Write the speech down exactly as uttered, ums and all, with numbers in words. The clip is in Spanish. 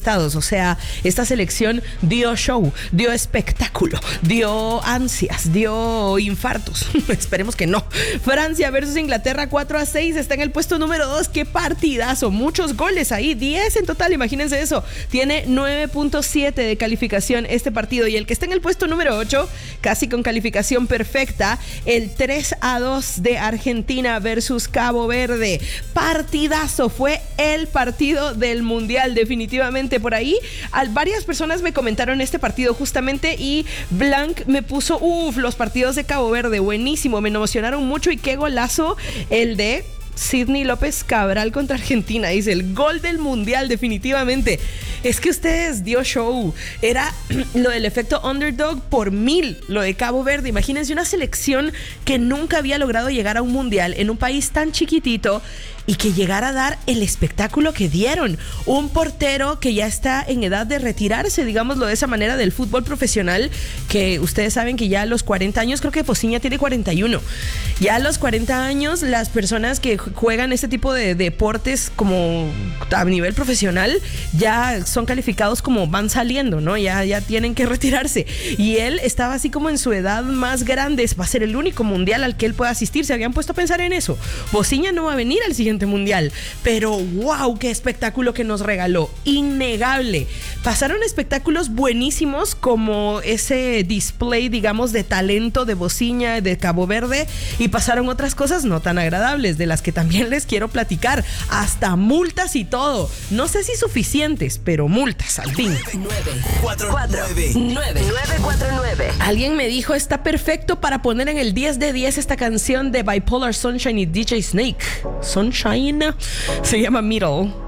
estados. O sea, esta selección dio show, dio espectáculo, dio ansias, dio infartos. Esperemos que no. Francia versus Inglaterra cuatro a seis, está en el puesto número dos. Qué partidazo, muchos goles ahí, diez en total, imagínense eso. Tiene nueve punto siete de calificación este partido, y el que está en el puesto número ocho, casi con calificación perfecta, el tres a dos de Argentina versus Cabo Verde. Partidazo, fue el partido del mundial, definitivamente. Por ahí al, varias personas me comentaron este partido justamente, y Blanc me puso, uff, los partidos de Cabo Verde, buenísimo, me emocionaron mucho, y qué golazo el de Sidney López Cabral contra Argentina. Dice, el gol del mundial, definitivamente. Es que ustedes dio show. Era lo del efecto underdog por mil, lo de Cabo Verde. Imagínense una selección que nunca había logrado llegar a un mundial en un país tan chiquitito, y que llegara a dar el espectáculo que dieron. Un portero que ya está en edad de retirarse, digámoslo de esa manera, del fútbol profesional, que ustedes saben que ya a los cuarenta años, creo que Focinha tiene cuarenta y uno, ya a los cuarenta años las personas que juegan este tipo de deportes como a nivel profesional ya son calificados como van saliendo, ¿no? Ya, ya tienen que retirarse, y él estaba así como en su edad más grande. Va a ser el único mundial al que él pueda asistir. Se habían puesto a pensar en eso. Focinha no va a venir al siguiente mundial, pero wow, qué espectáculo que nos regaló, innegable. Pasaron espectáculos buenísimos como ese display, digamos, de talento de Focinha, de Cabo Verde, y pasaron otras cosas no tan agradables, de las que también les quiero platicar, hasta multas y todo. No sé si suficientes, pero multas al fin. nueve cuatro nueve nueve cuatro nueve. Alguien me dijo, está perfecto para poner en el diez de diez esta canción de Bipolar Sunshine y D J Snake. Sunshine se llama Middle.